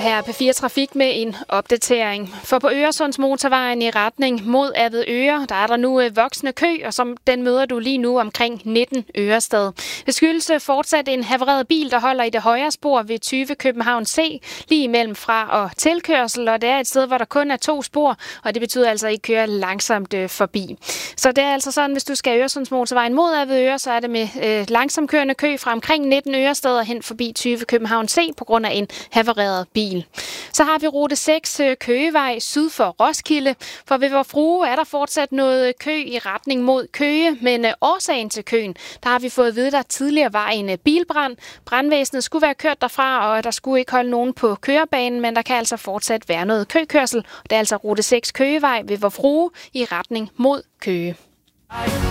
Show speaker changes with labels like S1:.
S1: her er P4 Trafik med en opdatering. For på Øresundsmotorvejen i retning mod Avedøre, der er der nu voksende kø, og som den møder du lige nu omkring 19 Ørestad. Det skyldes fortsat en havareret bil, der holder i det højre spor ved 20 København C, lige imellem fra- og tilkørsel, og det er et sted, hvor der kun er 2 spor, og det betyder altså, at I kører langsomt forbi. Så det er altså sådan, hvis du skal Øresundsmotorvejen mod Avedøre, så er det med langsomkørende kø fra omkring 19 Ørestad og hen forbi 20 København C på grund af en havareret bil. Så har vi rute 6 Køgevej syd for Roskilde, for ved Vor Frue er der fortsat noget kø i retning mod Køge, men årsagen til køen, der har vi fået at vide, der tidligere var en bilbrand. Brandvæsenet skulle være kørt derfra, og der skulle ikke holde nogen på kørebanen, men der kan altså fortsat være noget køkørsel. Det er altså rute 6 Køgevej ved Vor Frue i retning mod Køge.